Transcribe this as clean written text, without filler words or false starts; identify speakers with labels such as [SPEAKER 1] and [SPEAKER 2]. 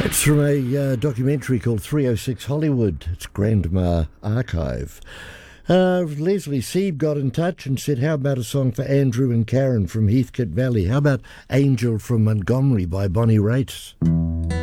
[SPEAKER 1] It's from a documentary called 306 Hollywood. It's Grandma Archive. Leslie Sieb got in touch and said, how about a song for Andrew and Karen from Heathcote Valley? How about Angel from Montgomery by Bonnie Raitt?